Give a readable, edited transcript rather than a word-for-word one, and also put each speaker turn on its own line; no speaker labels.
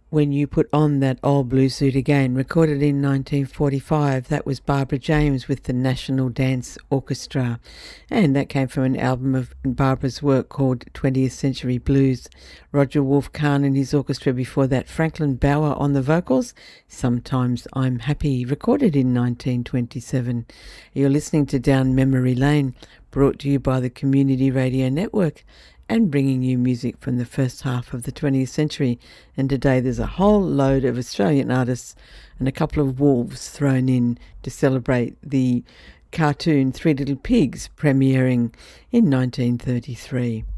When You Put On That Old Blue Suit Again, recorded in 1945. That was Barbara James with the National Dance Orchestra, and that came from an album of Barbara's work called 20th Century Blues. Roger Wolf-Kahn and his orchestra before that, Franklin Bauer on the vocals, Sometimes I'm Happy, recorded in 1927. You're listening to Down Memory Lane, brought to you by the Community Radio Network, and bringing you music from the first half of the 20th century. And today there's a whole load of Australian artists and a couple of wolves thrown in to celebrate the cartoon Three Little Pigs premiering in 1933.